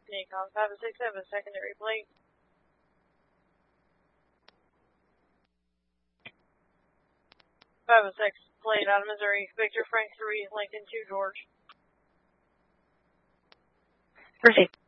Nikon 506 have a secondary plate. 506 plate out of Missouri. Victor Frank 3, Lincoln 2, George. Perfect.